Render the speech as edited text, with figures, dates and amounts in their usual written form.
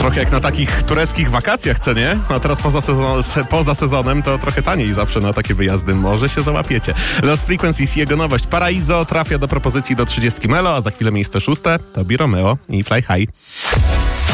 Trochę jak na takich tureckich wakacjach, co nie? A teraz poza sezonem to trochę taniej zawsze na takie wyjazdy. Może się załapiecie. Lost Frequencies, jego nowość Paraiso trafia do propozycji do 30 Melo, a za chwilę miejsce 6 to Bi Romeo i Fly High.